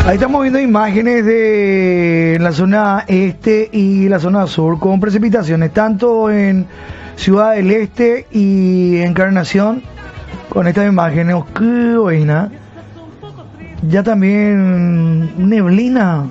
Ahí estamos viendo imágenes de la zona este y la zona sur con precipitaciones, tanto en Ciudad del Este y Encarnación, con estas imágenes. ¡Qué buena! Ya también neblina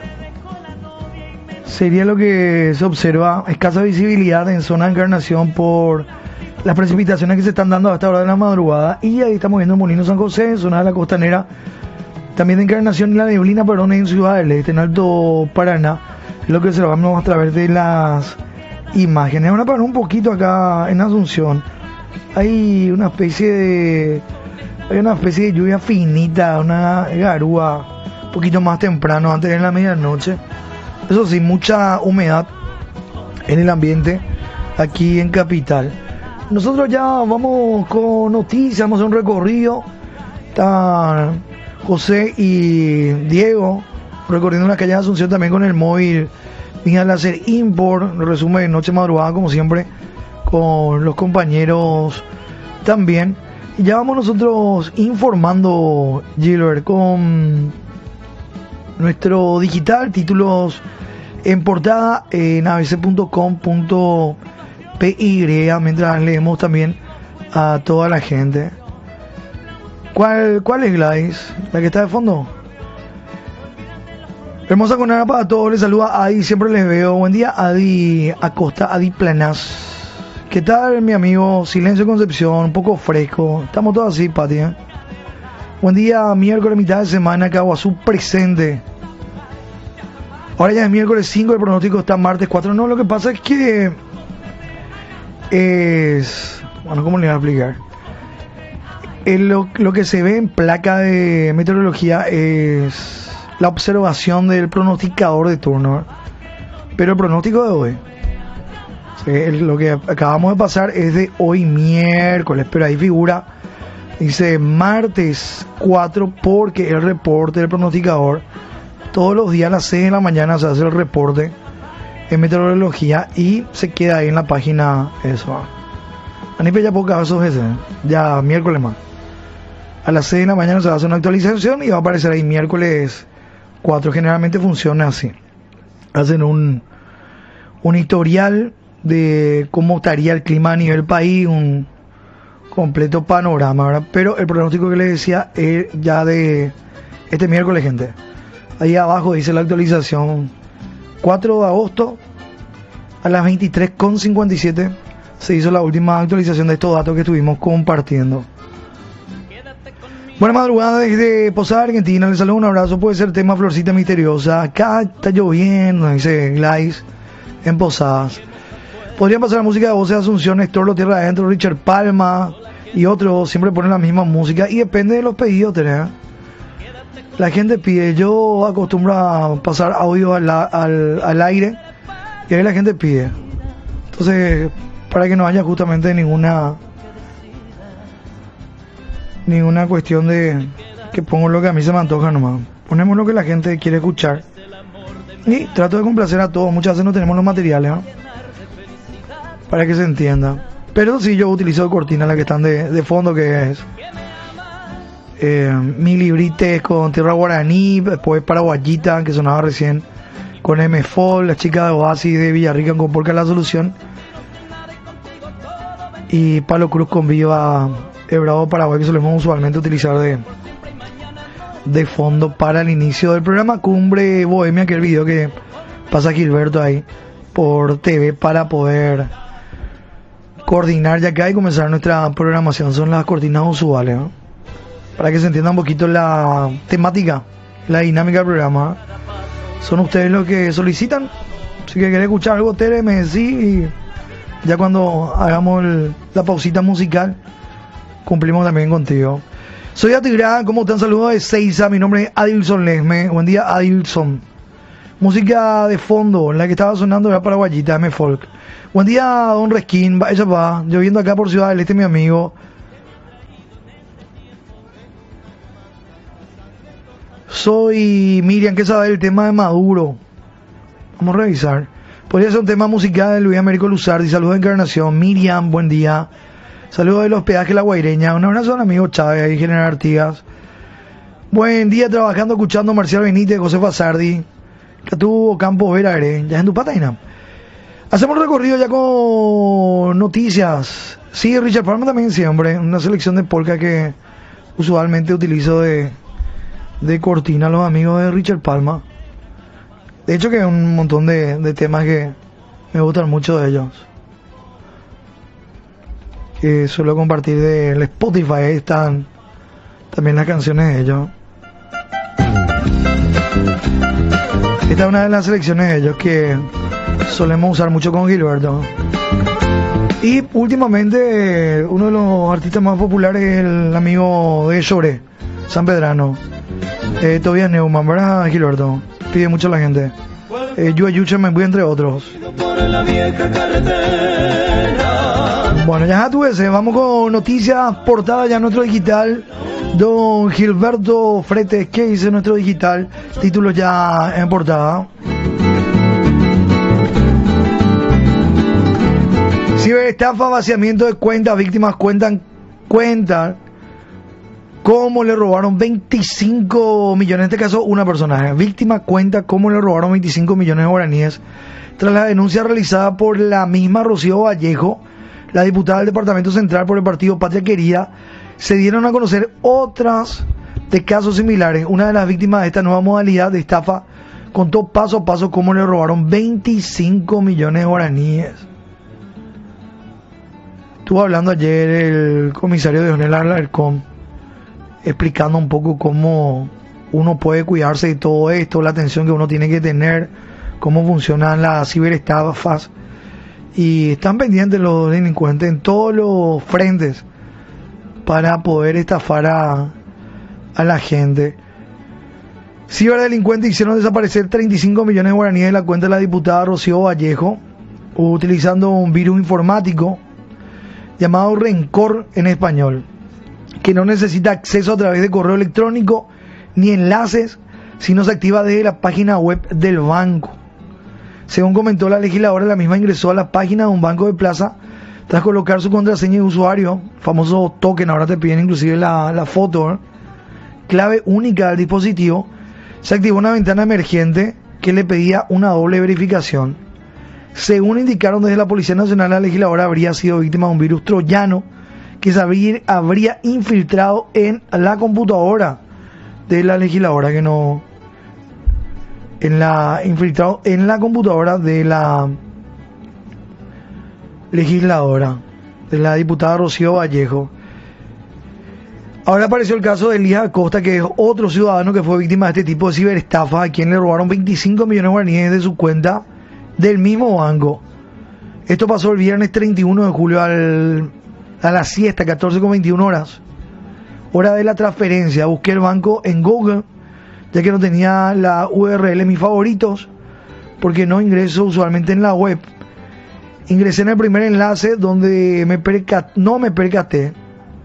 sería lo que se observa, escasa visibilidad en zona de Encarnación por las precipitaciones que se están dando a esta hora de la madrugada. Y ahí estamos viendo Molino San José, zona de la costanera, también de Encarnación y la neblina, perdón, en Ciudad del Este, en Alto Paraná, lo que observamos a través de las imágenes. Ahora para un poquito acá en Asunción, hay una especie de lluvia finita, una garúa, un poquito más temprano, antes de la medianoche. Eso sí, mucha humedad en el ambiente aquí en Capital. Nosotros ya vamos con noticias, vamos a hacer un recorrido. Están José y Diego recorriendo la calle de Asunción también con el móvil Miguel Láser Import, resumen de noche madrugada como siempre con los compañeros también. Y ya vamos nosotros informando, Gilbert, con nuestro digital, títulos en portada en abc.com.py, mientras leemos también a toda la gente. ¿Cuál es, Gladys? ¿La que está de fondo? Hermosa jornada para todos, les saluda Adi, siempre les veo. Buen día, Adi Acosta, Adi Planás. ¿Qué tal, mi amigo? Silencio Concepción, un poco fresco. Estamos todos así, Pati, ¿eh? Buen día, miércoles, mitad de semana, Caguazú presente. Ahora ya es miércoles 5, el pronóstico está martes 4. No, lo que pasa es que bueno, ¿cómo le voy a explicar? Lo que se ve en placa de meteorología es la observación del pronosticador de turno, pero el pronóstico de hoy, lo que acabamos de pasar es de hoy miércoles, pero ahí figura, dice martes 4, porque el reporte del pronosticador todos los días a las 6 de la mañana se hace el reporte en meteorología y se queda ahí en la página. Eso Anipe ya pocas veces, ya miércoles más a las 6 de la mañana se va a hacer una actualización y va a aparecer ahí miércoles 4. Generalmente funciona así, hacen un historial de cómo estaría el clima a nivel país, un completo panorama, ¿verdad? Pero el pronóstico que les decía es ya de este miércoles, gente. Ahí abajo dice la actualización 4 de agosto a las 23:57 se hizo la última actualización de estos datos que estuvimos compartiendo. Buena madrugada desde Posada, Argentina. Les saludo, un abrazo. Puede ser tema Florcita Misteriosa. Acá está lloviendo, dice Gladys, en Posadas. Podrían pasar la música de voces de Asunción, Néstor Lo Tierra Adentro, Richard Palma y otros. Siempre ponen la misma música y depende de los pedidos, ¿tenés? La gente pide. Yo acostumbro a pasar audio al aire y ahí la gente pide. Entonces, para que no haya justamente ninguna cuestión de que pongo lo que a mí se me antoja nomás. Ponemos lo que la gente quiere escuchar y trato de complacer a todos. Muchas veces no tenemos los materiales, ¿no? Para que se entienda. Pero sí, yo utilizo cortinas, las que están de fondo, que es Mi Librites con Tierra Guaraní, después Paraguayita, que sonaba recién, con M-Fall, la chica de Oasis de Villarrica con Porca La Solución, y Palo Cruz con Viva Bravo Paraguay, que solemos usualmente utilizar de fondo para el inicio del programa. Cumbre Bohemia, que es el video que pasa Gilberto ahí por TV para poder coordinar ya acá y comenzar nuestra programación. Son las cortinas usuales, ¿no? Para que se entienda un poquito la temática, la dinámica del programa. Son ustedes los que solicitan. Si que querés escuchar algo, Tere, me decís, y ya cuando hagamos la pausita musical cumplimos también contigo. Soy Atigrán, ¿cómo están? Saludos de Seiza, mi nombre es Adilson Lesme. Buen día, Adilson. Música de fondo, la que estaba sonando era Paraguayita, M-Folk. Buen día, don Resquín, vaya va, lloviendo acá por Ciudad del Este, mi amigo. Soy Miriam, ¿qué sabe el tema de Maduro? Vamos a revisar. Podría ser un tema musical de Luis Américo Luzardi. Saludos de Encarnación. Miriam, buen día. Saludos del hospedaje La Guaireña. Un abrazo al amigo Chávez ahí, General Artigas. Buen día trabajando, escuchando Marcial Benítez, José Fasardi, Catubo Campos Vera, ya en tu pataina. Hacemos recorrido ya con noticias. Sí, Richard Palma también siempre, una selección de polka que usualmente utilizo de cortina, los amigos de Richard Palma. De hecho que hay un montón de temas que me gustan mucho de ellos. Que suelo compartir del Spotify, ahí están también las canciones de ellos. Esta es una de las selecciones de ellos que solemos usar mucho con Gilberto. Y últimamente uno de los artistas más populares es el amigo de Lloré, San Pedrano, Tobias Neumann, ¿verdad, Gilberto? Pide mucho la gente. Yue Yuche me voy entre otros. Bueno, ya tuve ese. Vamos con noticias, portada ya nuestro digital. Don Gilberto Fretes, ¿qué dice nuestro digital? Títulos ya en portada. Ciberestafa, vaciamiento de cuentas, víctimas cuentan cómo le robaron 25 millones, en este caso una persona. Víctima cuenta cómo le robaron 25 millones de guaraníes tras la denuncia realizada por la misma Rocío Vallejo, la diputada del Departamento Central por el partido Patria Querida. Se dieron a conocer otras de casos similares. Una de las víctimas de esta nueva modalidad de estafa contó paso a paso cómo le robaron 25 millones de guaraníes. Estuvo hablando ayer el comisario Dionel Alarcón, explicando un poco cómo uno puede cuidarse de todo esto, la atención que uno tiene que tener, cómo funcionan las ciberestafas. Y están pendientes los delincuentes en todos los frentes para poder estafar a la gente. Ciberdelincuentes hicieron desaparecer 35 millones de guaraníes de la cuenta de la diputada Rocío Vallejo, utilizando un virus informático llamado Rencor en español, que no necesita acceso a través de correo electrónico ni enlaces, sino se activa desde la página web del banco. Según comentó la legisladora, la misma ingresó a la página de un banco de Plaza tras colocar su contraseña de usuario, famoso token, ahora te piden inclusive la foto, clave única del dispositivo. Se activó una ventana emergente que le pedía una doble verificación. Según indicaron desde la Policía Nacional, la legisladora habría sido víctima de un virus troyano que se habría infiltrado en la computadora de la legisladora, infiltrado en la computadora de la legisladora, de la diputada Rocío Vallejo. Ahora apareció el caso de Elías Acosta, que es otro ciudadano que fue víctima de este tipo de ciberestafa, a quien le robaron 25 millones de guaraníes de su cuenta del mismo banco. Esto pasó el viernes 31 de julio a la siesta, 14:21 horas, hora de la transferencia. Busqué el banco en Google, ya que no tenía la URL mis favoritos, porque no ingreso usualmente en la web. Ingresé en el primer enlace donde no me percaté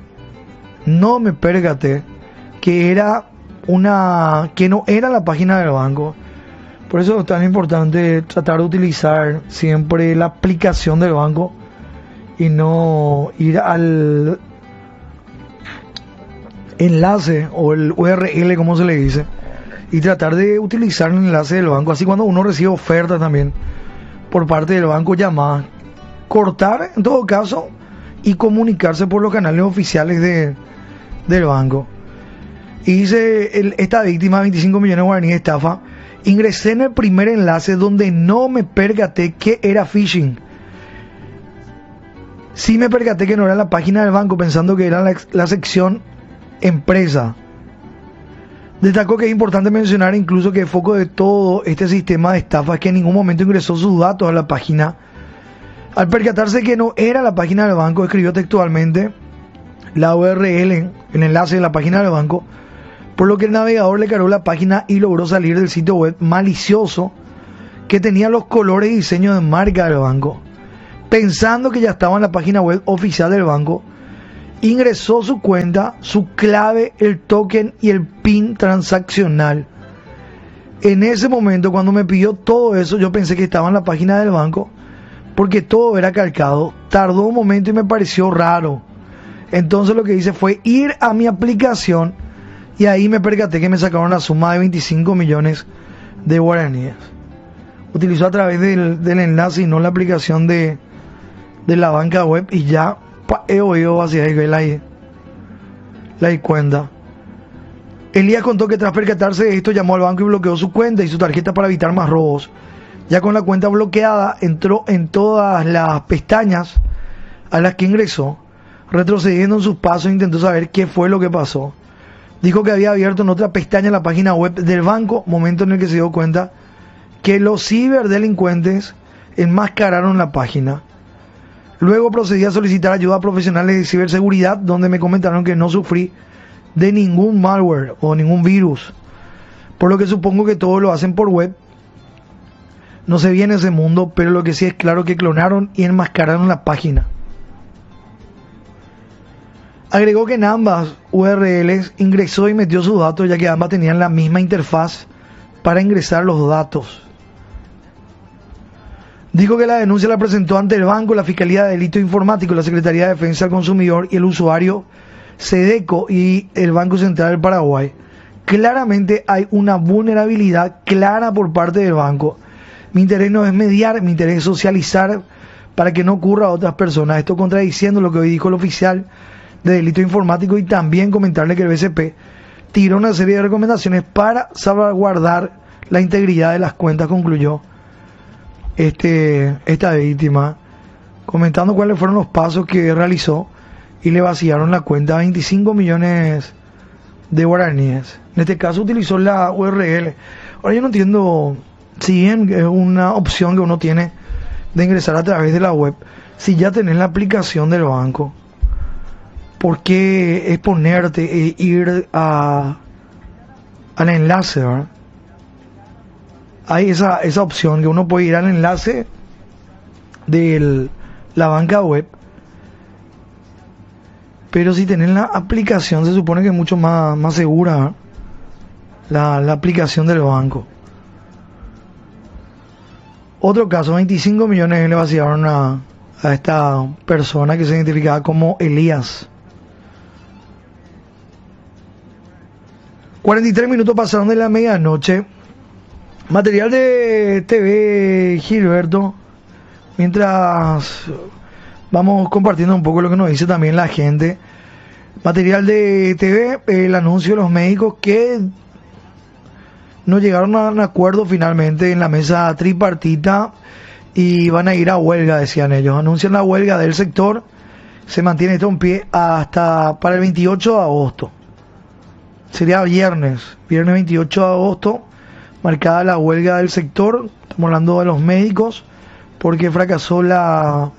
que no era la página del banco. Por eso es tan importante tratar de utilizar siempre la aplicación del banco y no ir al enlace o el URL, como se le dice, y tratar de utilizar el enlace del banco. Así cuando uno recibe ofertas también por parte del banco, llamadas, cortar en todo caso y comunicarse por los canales oficiales del banco. Y dice esta víctima, 25 millones de guaraníes de estafa: ingresé en el primer enlace donde no me percaté que era phishing. Sí me percaté que no era la página del banco, pensando que era la sección empresa. Destacó que es importante mencionar incluso que el foco de todo este sistema de estafa es que en ningún momento ingresó sus datos a la página. Al percatarse que no era la página del banco, escribió textualmente la URL, el enlace de la página del banco, por lo que el navegador le cargó la página y logró salir del sitio web malicioso que tenía los colores y diseños de marca del banco. Pensando que ya estaba en la página web oficial del banco, ingresó su cuenta, su clave, el token y el PIN transaccional. En ese momento, cuando me pidió todo eso, yo pensé que estaba en la página del banco, porque todo era calcado. Tardó un momento y me pareció raro. Entonces lo que hice fue ir a mi aplicación y ahí me percaté que me sacaron la suma de 25 millones de guaraníes. Utilizó a través del enlace y no la aplicación de la banca web, y ya he oído hacia ahí la cuenta. Elías contó que tras percatarse de esto llamó al banco y bloqueó su cuenta y su tarjeta para evitar más robos. Ya con la cuenta bloqueada, entró en todas las pestañas a las que ingresó, retrocediendo en sus pasos, intentó saber qué fue lo que pasó. Dijo que había abierto en otra pestaña la página web del banco, momento en el que se dio cuenta que los ciberdelincuentes enmascararon la página. Luego procedí a solicitar ayuda a profesionales de ciberseguridad, donde me comentaron que no sufrí de ningún malware o ningún virus, por lo que supongo que todo lo hacen por web. No sé bien ese mundo, pero lo que sí es claro que clonaron y enmascararon la página. Agregó que en ambas URLs ingresó y metió sus datos, ya que ambas tenían la misma interfaz para ingresar los datos. Dijo que la denuncia la presentó ante el banco, la Fiscalía de Delitos Informáticos, la Secretaría de Defensa del Consumidor y el usuario Sedeco y el Banco Central del Paraguay. Claramente hay una vulnerabilidad clara por parte del banco. Mi interés no es mediar, mi interés es socializar para que no ocurra a otras personas. Esto contradiciendo lo que hoy dijo el oficial de Delitos Informáticos, y también comentarle que el BCP tiró una serie de recomendaciones para salvaguardar la integridad de las cuentas, concluyó esta víctima, comentando cuáles fueron los pasos que realizó y le vaciaron la cuenta a 25 millones de guaraníes. En este caso utilizó la URL. Ahora yo no entiendo, si bien es una opción que uno tiene de ingresar a través de la web, si ya tenés la aplicación del banco, ¿por qué exponerte e ir al enlace, ¿verdad? Hay esa opción que uno puede ir al enlace de la banca web, pero si tenés la aplicación se supone que es mucho más segura, ¿verdad? La aplicación del banco. Otro caso, 25 millones le vaciaron a esta persona que se identificaba como Elías. 43 minutos pasaron de la medianoche. Material de TV, Gilberto, mientras vamos compartiendo un poco lo que nos dice también la gente. Material de TV, el anuncio de los médicos que no llegaron a un acuerdo finalmente en la mesa tripartita y van a ir a huelga, decían ellos. Anuncian la huelga del sector, se mantiene esto en pie hasta para el 28 de agosto. Sería viernes 28 de agosto, marcada la huelga del sector. Estamos hablando de los médicos, porque fracasó la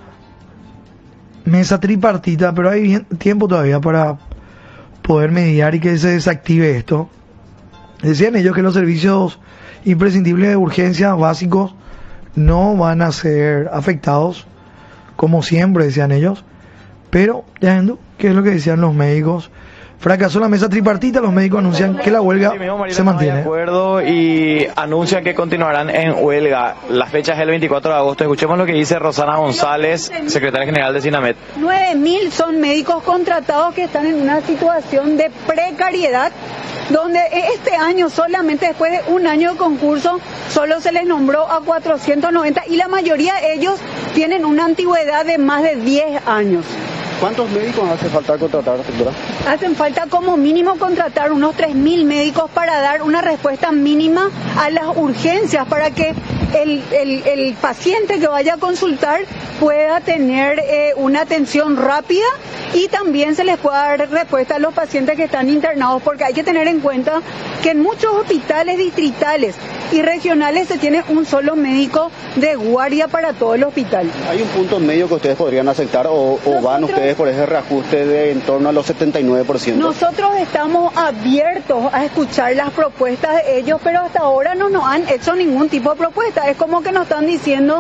mesa tripartita, pero hay tiempo todavía para poder mediar y que se desactive esto. Decían ellos que los servicios imprescindibles de urgencia básicos no van a ser afectados, como siempre decían ellos, pero ya viendo qué es lo que decían los médicos. Fracasó la mesa tripartita, los médicos anuncian que la huelga se mantiene. De acuerdo, y anuncian que continuarán en huelga. La fecha es el 24 de agosto. Escuchemos lo que dice Rosana González, secretaria general de SINAMED. 9.000 son médicos contratados que están en una situación de precariedad, donde este año, solamente después de un año de concurso, solo se les nombró a 490 y la mayoría de ellos tienen una antigüedad de más de 10 años. ¿Cuántos médicos hace falta contratar, doctora? Hacen falta como mínimo contratar unos 3.000 médicos para dar una respuesta mínima a las urgencias, para que el paciente que vaya a consultar pueda tener una atención rápida, y también se les pueda dar respuesta a los pacientes que están internados, porque hay que tener en cuenta que en muchos hospitales distritales y regionales se tiene un solo médico de guardia para todo el hospital. ¿Hay un punto medio que ustedes podrían aceptar o van ustedes por ese reajuste de en torno a los 79%? Nosotros estamos abiertos a escuchar las propuestas de ellos, pero hasta ahora no nos han hecho ningún tipo de propuesta. Es como que nos están diciendo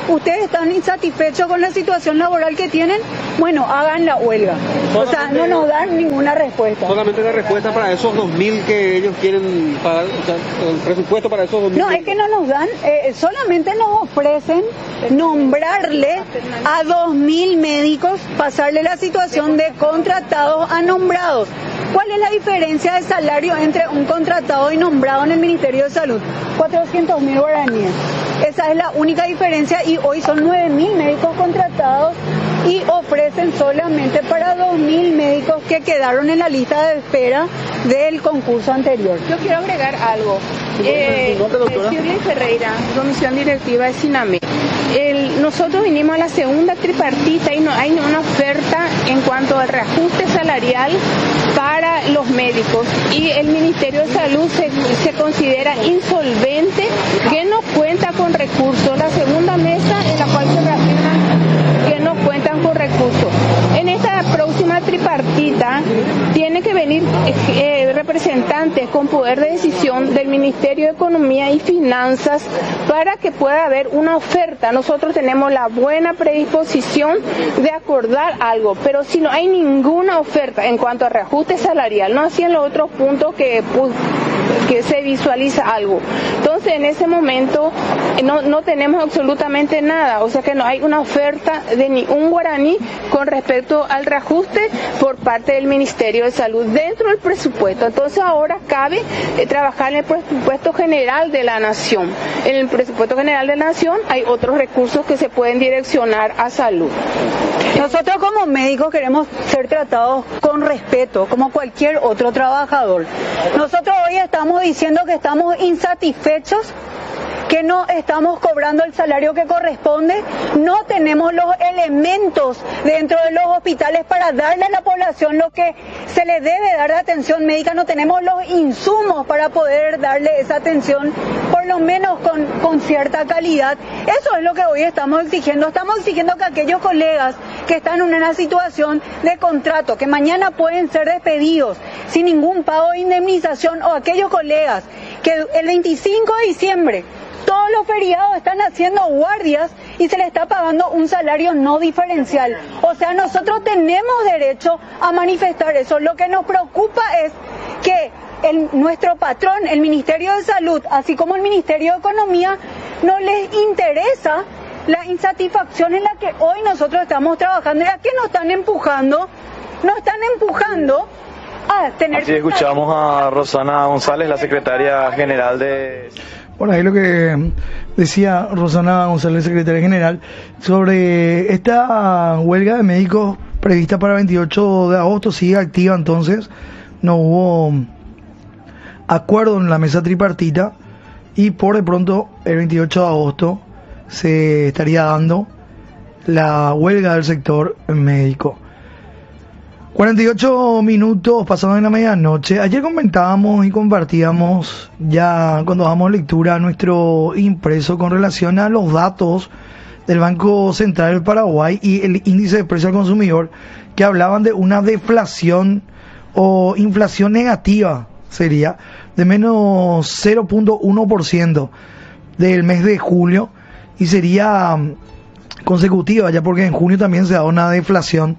ustedes están insatisfechos con la situación laboral que tienen, bueno, hagan la huelga. O sea, no nos dan ninguna respuesta. Solamente la respuesta para esos 2.000 que ellos quieren pagar, o sea, el presupuesto para esos 2.000. No, es que no nos dan, solamente nos ofrecen nombrarle a 2.000 médicos, pasarle la situación de contratados a nombrados. ¿Cuál es la diferencia de salario entre un contratado y nombrado en el Ministerio de Salud? 400.000 guaraníes. Esa es la única diferencia y hoy son 9.000 médicos contratados y ofrecen solamente para 2.000 médicos que quedaron en la lista de espera del concurso anterior. Yo quiero agregar algo. Shirley Ferreira, comisión directiva de SINAMED. Nosotros vinimos a la segunda tripartita y no hay una oferta en cuanto al reajuste salarial para los médicos y el Ministerio de Salud se considera insolvente, que no cuenta con recursos. La segunda mesa en la cual se reafirma que no cuentan con recursos. En esta próxima tripartita tiene que venir representantes con poder de decisión del Ministerio de Economía y Finanzas para que pueda haber una oferta. Nosotros tenemos la buena predisposición de acordar algo, pero si no hay ninguna oferta en cuanto a reajuste salarial, no así en los otros puntos que se visualiza algo. Entonces en ese momento no tenemos absolutamente nada, o sea que no hay una oferta de ni un guaraní con respecto al reajuste por parte del Ministerio de Salud dentro del presupuesto. Entonces ahora cabe trabajar en el presupuesto general de la Nación. En el presupuesto general de la Nación hay otros recursos que se pueden direccionar a salud. Nosotros como médicos queremos ser tratados con respeto, como cualquier otro trabajador. Nosotros hoy estamos diciendo que estamos insatisfechos, que no estamos cobrando el salario que corresponde, no tenemos los elementos dentro de los hospitales para darle a la población lo que se le debe dar de atención médica, no tenemos los insumos para poder darle esa atención, por lo menos con cierta calidad. Eso es lo que hoy estamos exigiendo que aquellos colegas que están en una situación de contrato, que mañana pueden ser despedidos sin ningún pago de indemnización, o aquellos colegas que el 25 de diciembre todos los feriados están haciendo guardias y se les está pagando un salario no diferencial. O sea, nosotros tenemos derecho a manifestar eso. Lo que nos preocupa es que nuestro patrón, el Ministerio de Salud, así como el Ministerio de Economía, no les interesa la insatisfacción en la que hoy nosotros estamos trabajando y a que nos están empujando a tener... Así escuchamos a Rosana González, la secretaria general de... Bueno, ahí lo que decía Rosana González, secretaria general, sobre esta huelga de médicos prevista para el 28 de agosto, sigue activa. Entonces no hubo acuerdo en la mesa tripartita y por de pronto el 28 de agosto se estaría dando la huelga del sector médico. 48 minutos pasados de la medianoche. Ayer comentábamos y compartíamos, ya cuando damos lectura a nuestro impreso, con relación a los datos del Banco Central del Paraguay y el índice de precio al consumidor, que hablaban de una deflación o inflación negativa, sería de menos 0.1% del mes de julio, y sería consecutiva, ya porque en junio también se da una deflación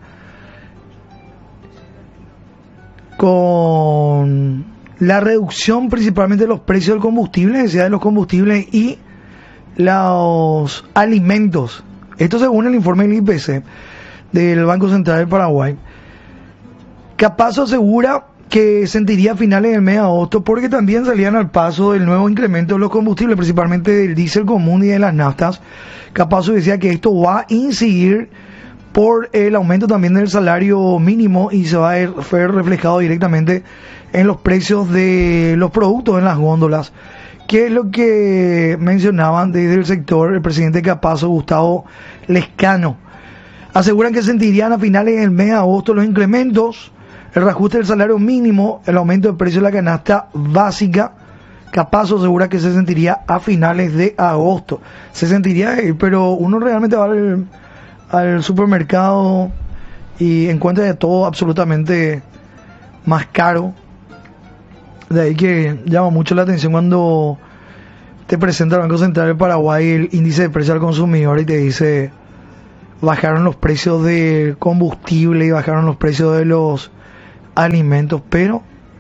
con la reducción principalmente de los precios del combustible, necesidad de los combustibles y los alimentos. Esto según el informe del IPC del Banco Central del Paraguay. Capazo asegura que sentiría a finales del mes de agosto, porque también salían al paso del nuevo incremento de los combustibles, principalmente del diésel común y de las naftas. Capazo decía que esto va a incidir por el aumento también del salario mínimo y se va a ver reflejado directamente en los precios de los productos en las góndolas, que es lo que mencionaban desde el sector el presidente Capazo, Gustavo Lescano. Aseguran que sentirían a finales del mes de agosto los incrementos, el reajuste del salario mínimo, el aumento del precio de la canasta básica. Capazo asegura que se sentiría a finales de agosto. Se sentiría, pero uno realmente va al supermercado y encuentra de todo absolutamente más caro. De ahí que llama mucho la atención cuando te presenta el Banco Central del Paraguay el índice de precio al consumidor y te dice bajaron los precios del combustible y bajaron los precios de los alimentos, pero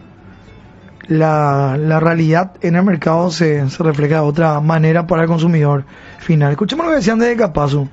la realidad en el mercado se refleja de otra manera para el consumidor final. Escuchemos lo que decían desde Capazo.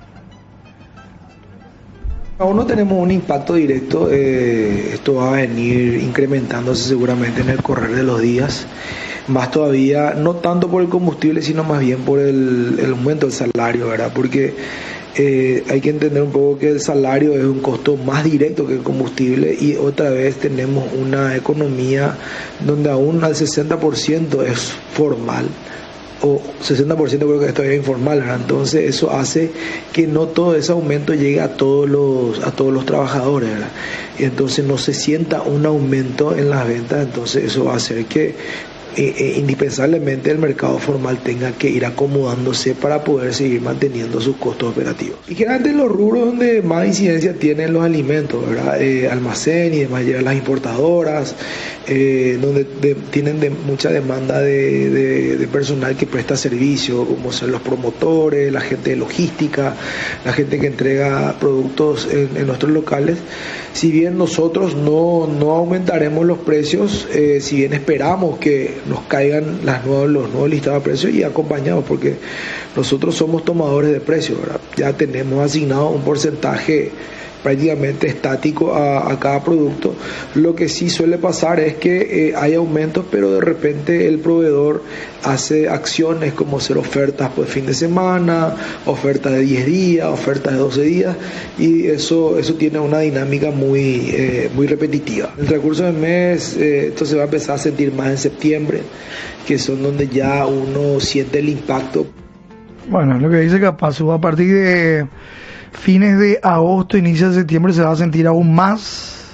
Aún no tenemos un impacto directo, esto va a venir incrementándose seguramente en el correr de los días, más todavía, no tanto por el combustible, sino más bien por el aumento del salario, ¿verdad? Porque hay que entender un poco que el salario es un costo más directo que el combustible y otra vez tenemos una economía donde aún al 60% es formal, o 60% creo que esto es informal, ¿verdad? Entonces eso hace que no todo ese aumento llegue a todos los trabajadores, ¿verdad? Y entonces no se sienta un aumento en las ventas, entonces eso va a hacer que indispensablemente el mercado formal tenga que ir acomodándose para poder seguir manteniendo sus costos operativos. Y generalmente en los rubros donde más incidencia tienen los alimentos, ¿verdad? Almacén y demás, llegan las importadoras, donde tienen mucha demanda de personal que presta servicio, como son los promotores, la gente de logística, la gente que entrega productos en nuestros locales. Si bien nosotros no aumentaremos los precios, si bien esperamos que nos caigan los nuevos listados de precios y acompañados, porque nosotros somos tomadores de precios, ¿verdad? Ya tenemos asignado un porcentaje prácticamente estático a cada producto. Lo que sí suele pasar es que hay aumentos, pero de repente el proveedor hace acciones como hacer ofertas por fin de semana, ofertas de 10 días, ofertas de 12 días, y eso tiene una dinámica muy repetitiva. En el transcurso del mes esto se va a empezar a sentir más en septiembre, que son donde ya uno siente el impacto. Bueno, lo que dice Capazo, a partir de fines de agosto, inicio de septiembre se va a sentir aún más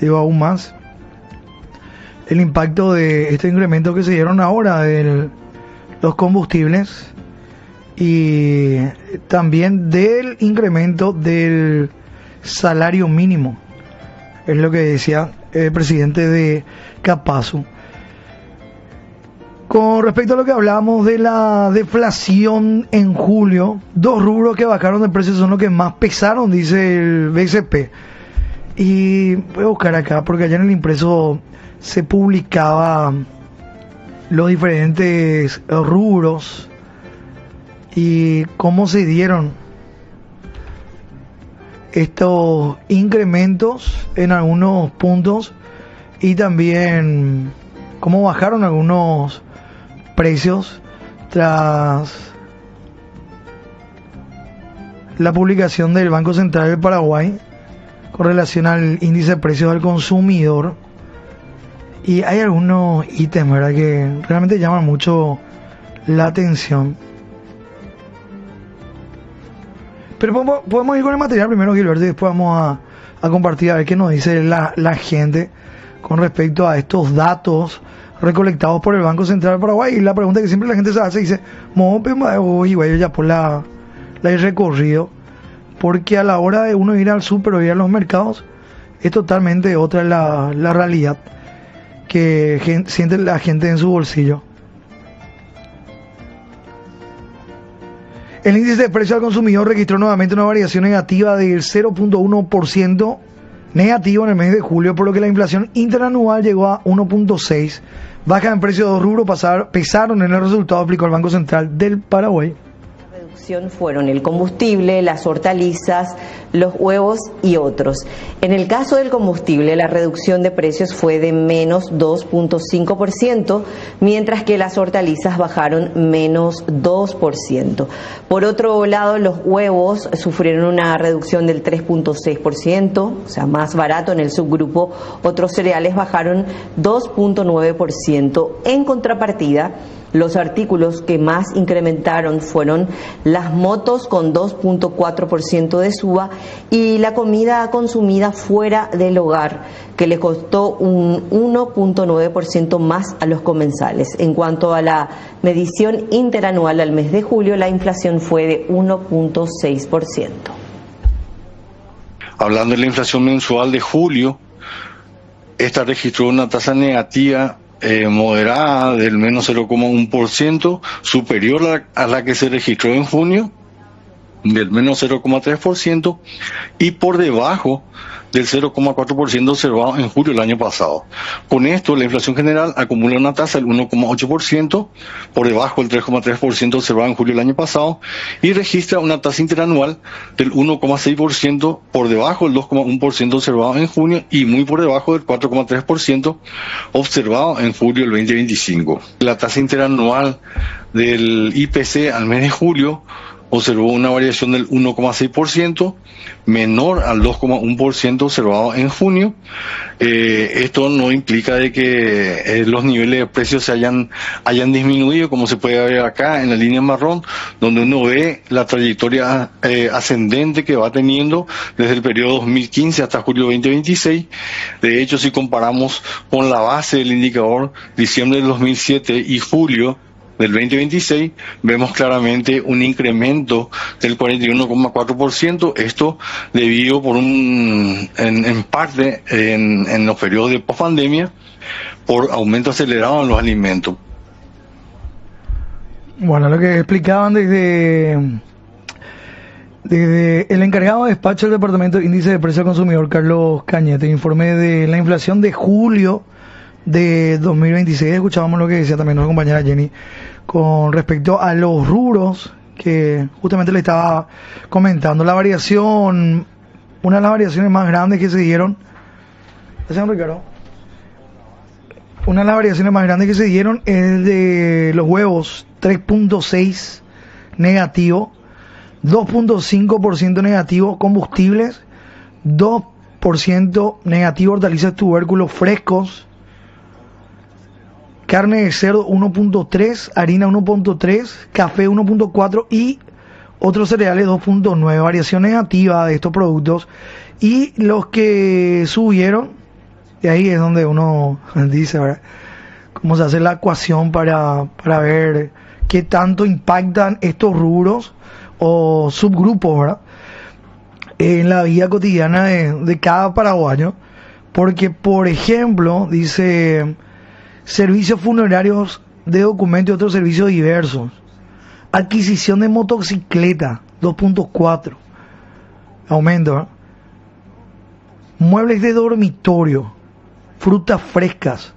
el impacto de este incremento que se dieron ahora de los combustibles y también del incremento del salario mínimo, es lo que decía el presidente de Capazo. Con respecto a lo que hablábamos de la deflación en julio, dos rubros que bajaron de precio son los que más pesaron, dice el BCP. Y voy a buscar acá, porque allá en el impreso se publicaba los diferentes rubros y cómo se dieron estos incrementos en algunos puntos y también cómo bajaron algunos precios tras la publicación del Banco Central del Paraguay con relación al índice de precios al consumidor. Y hay algunos ítems, ¿verdad?, que realmente llaman mucho la atención. Pero podemos ir con el material primero, Gilberto, y después vamos a compartir a ver qué nos dice la gente con respecto a estos datos recolectados por el Banco Central del Paraguay. Y la pregunta que siempre la gente se hace dice, ya por la he recorrido, porque a la hora de uno ir al súper o ir a los mercados es totalmente otra la realidad que siente la gente en su bolsillo. El índice de precio al consumidor registró nuevamente una variación negativa del 0.1% negativo en el mes de julio, por lo que la inflación interanual llegó a 1.6%. Baja en precios de dos rubros pesaron en el resultado, explicó el Banco Central del Paraguay. La reducción fueron el combustible, las hortalizas, los huevos y otros. En el caso del combustible, la reducción de precios fue de menos 2.5%, mientras que las hortalizas bajaron menos 2%. Por otro lado, los huevos sufrieron una reducción del 3.6%, o sea, más barato en el subgrupo. Otros cereales bajaron 2.9%. En contrapartida, los artículos que más incrementaron fueron las motos con 2.4% de suba y la comida consumida fuera del hogar, que le costó un 1.9% más a los comensales. En cuanto a la medición interanual al mes de julio, la inflación fue de 1.6%. Hablando de la inflación mensual de julio, esta registró una tasa negativa moderada del menos 0,1%, superior a la que se registró en junio, del menos 0,3%, y por debajo del 0,4% observado en julio del año pasado. Con esto, la inflación general acumula una tasa del 1,8%, por debajo del 3,3% observado en julio del año pasado, y registra una tasa interanual del 1,6%, por debajo del 2,1% observado en junio y muy por debajo del 4,3% observado en julio del 2025. La tasa interanual del IPC al mes de julio observó una variación del 1,6%, menor al 2,1% observado en junio. Esto no implica de que los niveles de precios se hayan disminuido, como se puede ver acá en la línea marrón, donde uno ve la trayectoria ascendente que va teniendo desde el periodo 2015 hasta julio 2026. De hecho, si comparamos con la base del indicador diciembre del 2007 y julio del 2026, vemos claramente un incremento del 41,4%, esto debido en parte en los periodos de pospandemia por aumento acelerado en los alimentos. Bueno, lo que explicaban desde el encargado de despacho del Departamento de Índice de Precio al Consumidor, Carlos Cañete, informe de la inflación de julio de 2026. Escuchábamos lo que decía también nuestra compañera Jenny con respecto a los rubros que justamente le estaba comentando. La variación, una de las variaciones más grandes que se dieron, Ricardo, una de las variaciones más grandes que se dieron es de los huevos, 3.6 negativo, 2.5% negativo, combustibles, 2% negativo, hortalizas, tubérculos frescos, carne de cerdo 1.3, harina 1.3, café 1.4 y otros cereales 2.9, variación negativa de estos productos. Y los que subieron, y ahí es donde uno dice, ¿verdad?, cómo se hace la ecuación para ver qué tanto impactan estos rubros o subgrupos, ¿verdad?, en la vida cotidiana de cada paraguayo. Porque, por ejemplo, dice servicios funerarios de documentos y otros servicios diversos, adquisición de motocicleta 2.4, aumento, ¿eh? Muebles de dormitorio, frutas frescas,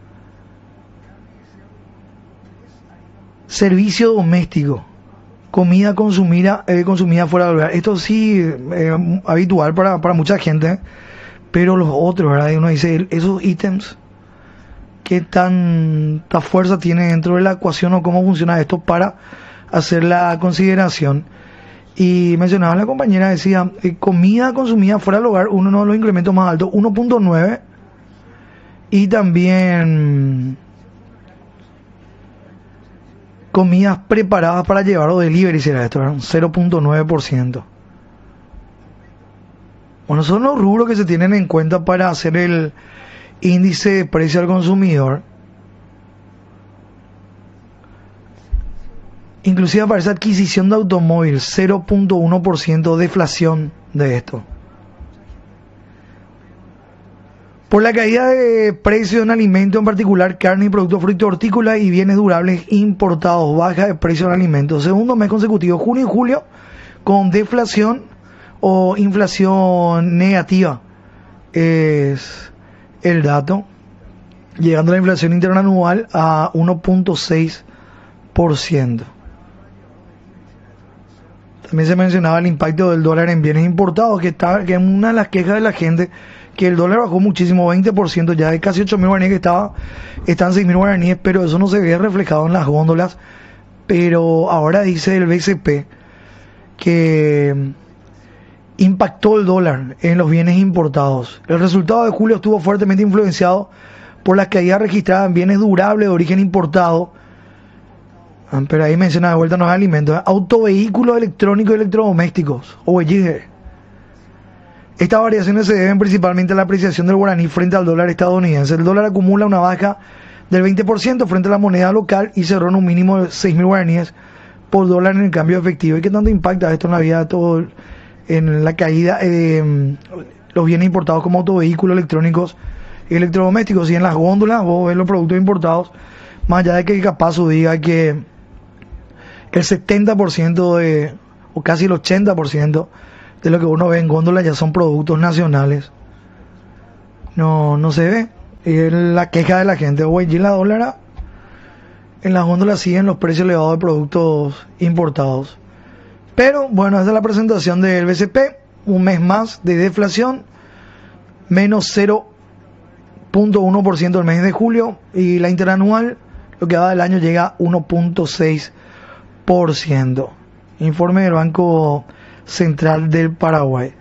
servicio doméstico, comida consumida fuera del hogar. Esto sí habitual para mucha gente, pero los otros, ¿verdad? Y uno dice, esos ítems, ¿qué tanta fuerza tiene dentro de la ecuación o cómo funciona esto para hacer la consideración? Y mencionaba la compañera, decía, comida consumida fuera del hogar, uno de los incrementos más altos, 1.9, y también comidas preparadas para llevar o delivery, será esto, ¿verdad? 0.9%. Bueno, son los rubros que se tienen en cuenta para hacer el índice de precio al consumidor. Inclusive aparece adquisición de automóvil, 0.1% deflación de esto. Por la caída de precios en alimentos, en particular carne y productos frutícolas y bienes durables importados, baja de precios en alimentos. Segundo mes consecutivo, junio y julio, con deflación o inflación negativa. Es el dato, llegando a la inflación interanual a 1.6%. También se mencionaba el impacto del dólar en bienes importados, que es una de las quejas de la gente, que el dólar bajó muchísimo, 20%, ya de casi 8.000 guaraníes que están 6.000 guaraníes, pero eso no se ve reflejado en las góndolas. Pero ahora dice el BCP que impactó el dólar en los bienes importados. El resultado de julio estuvo fuertemente influenciado por las caídas registradas en bienes durables de origen importado. Pero ahí menciona de vuelta, no es alimentos, autovehículos electrónicos y electrodomésticos, OEG. Estas variaciones se deben principalmente a la apreciación del guaraní frente al dólar estadounidense. El dólar acumula una baja del 20% frente a la moneda local y cerró en un mínimo de 6.000 guaraníes por dólar en el cambio efectivo. ¿Y qué tanto impacta esto en la vida de todo, en la caída de los bienes importados como autovehículos electrónicos electrodomésticos. Y en las góndolas vos ves los productos importados, más allá de que Capazo diga que el 70% o casi el 80% de lo que uno ve en góndolas ya son productos nacionales. No se ve. Y es la queja de la gente. Güey, y la dólara, en las góndolas siguen los precios elevados de productos importados. Pero bueno, esa es la presentación del BCP. Un mes más de deflación, menos 0.1% el mes de julio, y la interanual, lo que va del año, llega a 1.6%. Informe del Banco Central del Paraguay.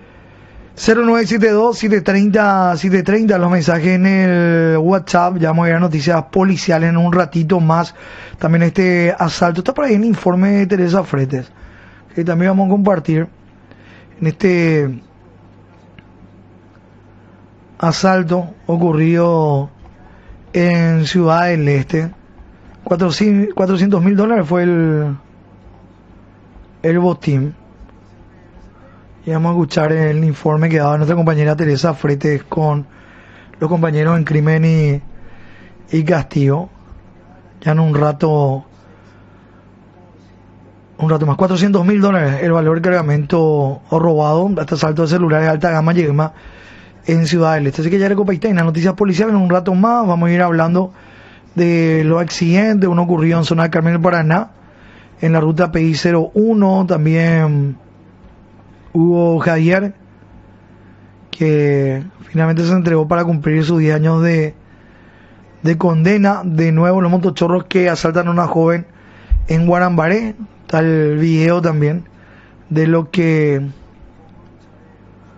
0972-730-730, los mensajes en el WhatsApp. Ya vamos a ir a noticias policiales en un ratito más. También este asalto, está por ahí en el informe de Teresa Fretes, que también vamos a compartir. En este asalto ocurrido en Ciudad del Este, $400,000 fue el botín. Y vamos a escuchar el informe que daba nuestra compañera Teresa Fretes con los compañeros en Crimen y Castigo. Ya en un rato más. $400,000 el valor del cargamento robado, hasta asalto de celulares de alta gama llega en Ciudad del Este. Así que ya le compartí las noticias policiales. En un rato más vamos a ir hablando de los accidentes. Uno ocurrió en zona de Carmen del Paraná, en la ruta PI 01. También hubo Javier, que finalmente se entregó para cumplir sus 10 años de condena. De nuevo los motochorros que asaltan a una joven en Guarambaré. Está el video también de lo que